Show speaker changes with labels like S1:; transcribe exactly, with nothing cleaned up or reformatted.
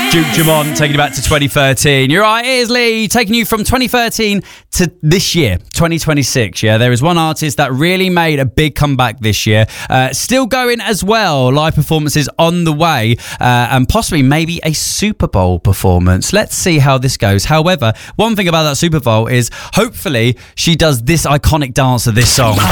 S1: Duke Dumont taking you back to twenty thirteen. You're right, it is Lee taking you from twenty thirteen to this year, twenty twenty-six. Yeah, there is one artist that really made a big comeback this year. Uh, still going as well. Live performances on the way, uh, and possibly maybe a Super Bowl performance. Let's see how this goes. However, one thing about that Super Bowl is hopefully she does this iconic dance of this song.